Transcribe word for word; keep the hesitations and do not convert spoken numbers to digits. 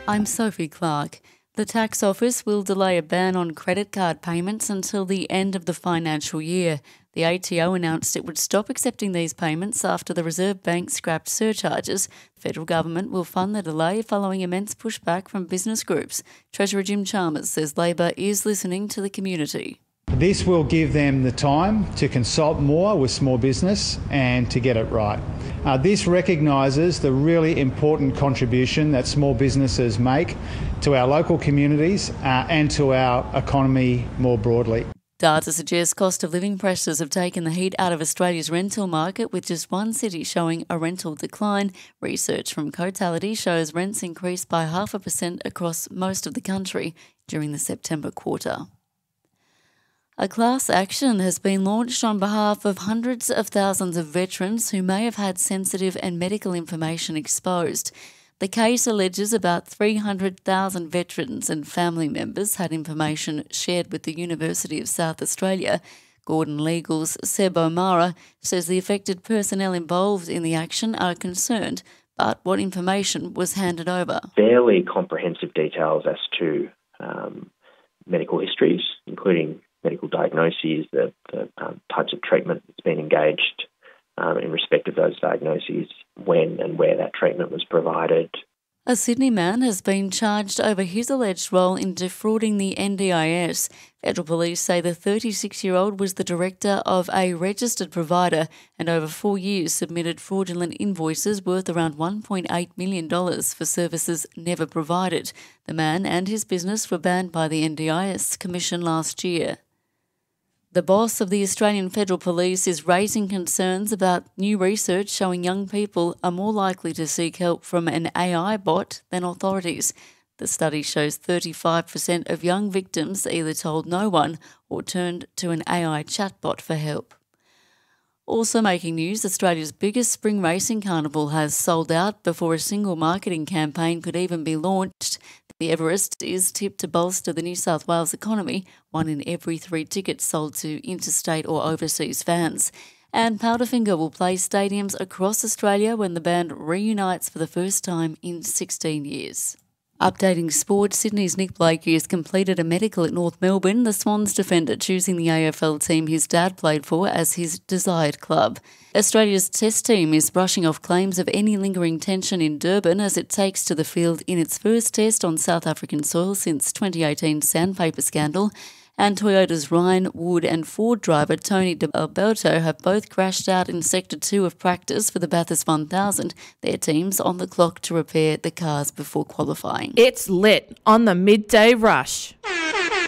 I'm Sophie Clark. The tax office will delay a ban on credit card payments until the end of the financial year. The A T O announced it would stop accepting these payments after the Reserve Bank scrapped surcharges. The federal government will fund the delay following immense pushback from business groups. Treasurer Jim Chalmers says Labor is listening to the community. This will give them the time to consult more with small business and to get it right. Uh, this recognises the really important contribution that small businesses make to our local communities uh, and to our economy more broadly. Data suggests cost of living pressures have taken the heat out of Australia's rental market, with just one city showing a rental decline. Research from Cotality shows rents increased by half a percent across most of the country during the September quarter. A class action has been launched on behalf of hundreds of thousands of veterans who may have had sensitive and medical information exposed. The case alleges about three hundred thousand veterans and family members had information shared with the University of South Australia. Gordon Legal's Seb O'Mara says the affected personnel involved in the action are concerned about what information was handed over. Fairly comprehensive details as to um, medical histories, including medical diagnoses, the, the um, types of treatment that's been engaged um, in respect of those diagnoses, when and where that treatment was provided. A Sydney man has been charged over his alleged role in defrauding the N D I S. Federal Police say the thirty-six-year-old was the director of a registered provider and over four years submitted fraudulent invoices worth around one point eight million dollars for services never provided. The man and his business were banned by the N D I S Commission last year. The boss of the Australian Federal Police is raising concerns about new research showing young people are more likely to seek help from an A I bot than authorities. The study shows thirty-five percent of young victims either told no one or turned to an A I chatbot for help. Also making news, Australia's biggest spring racing carnival has sold out before a single marketing campaign could even be launched. The Everest is tipped to bolster the New South Wales economy, one in every three tickets sold to interstate or overseas fans. And Powderfinger will play stadiums across Australia when the band reunites for the first time in sixteen years. Updating sport, Sydney's Nick Blakey has completed a medical at North Melbourne, the Swans defender choosing the A F L team his dad played for as his desired club. Australia's test team is brushing off claims of any lingering tension in Durban as it takes to the field in its first test on South African soil since twenty eighteen sandpaper scandal. And Toyota's Ryan Wood and Ford driver Tony D'Alberto have both crashed out in Sector two of practice for the Bathurst one thousand, their teams on the clock to repair the cars before qualifying. It's lit on the midday rush.